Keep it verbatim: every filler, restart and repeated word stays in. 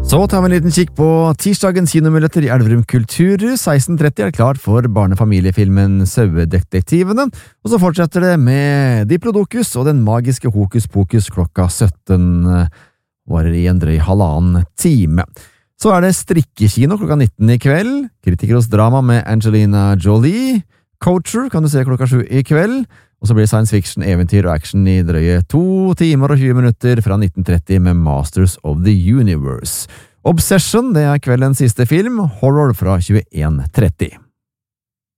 Så tar vi en liten kikk på tirsdagens kinomuligheter i Elverum Kulturhus. seksten tretti er klart for barnefamiliefilmen Sauedetektivene, og så fortsetter det med Diplodocus og den magiske Hokus Pokus klokka sytten, varer i en drøy halvannen time. Så er det strikkekino klokka nitten i kveld, Kritikerhos drama med Angelina Jolie, Coacher kan du se klokka sju i kveld, og så blir det science fiction, eventyr og action i drøye to timer og tjue minutter fra nitten tretti med Masters of the Universe. Obsession, det er kveldens siste film, horror fra tjueen tretti.